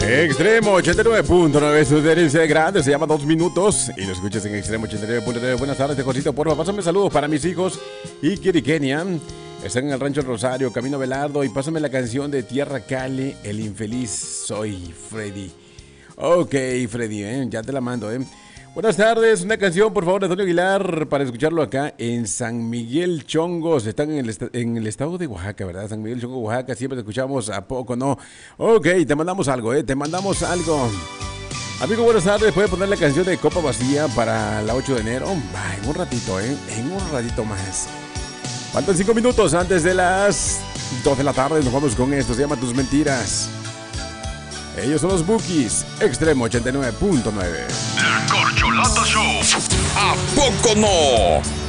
Extremo 89.9, su herencia de grande, se llama 2 minutos y lo escuchas en Extremo 89.9. Buenas tardes, Tejosito, porfa, pásame saludos para mis hijos y Kiri Kenia. Están en el Rancho Rosario, Camino Velardo, y pásame la canción de Tierra Cali, El Infeliz Soy Freddy. Ok, Freddy, ya te la mando, Buenas tardes, una canción por favor de Antonio Aguilar para escucharlo acá en San Miguel Chongos. Están en el estado de Oaxaca, ¿verdad? San Miguel Chongos, Oaxaca, siempre te escuchamos, ¿a poco no? Ok, te mandamos algo, te mandamos algo. Amigo, buenas tardes, ¿puede poner la canción de Copa Vacía para la 8 de enero? En un ratito, en un ratito más. Faltan 5 minutos antes de las 2 de la tarde, nos vamos con esto, se llama Tus Mentiras. Ellos son los Bookies, Extremo 89.9. La Corcholata Show. ¿A poco no?